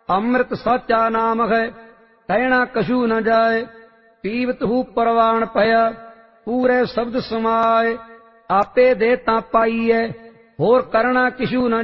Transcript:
ਅੰਮ੍ਰਿਤ ਸਾਚਾ ਨਾਮ ਹੈ, ਕਹਿਣਾ ਕਛੂ ਨ ਜਾਏ। ਪੀਵਤ ਹੂ ਪਰਵਾਣ ਭਇਆ, ਪੂਰੇ ਸ਼ਬਦ ਸਮਾਏ। ਆਪੇ ਦੇ ਤਾਂ ਪਾਈਐ, ਹੋਰ ਕਰਣਾ ਕਿਛੂ ਨ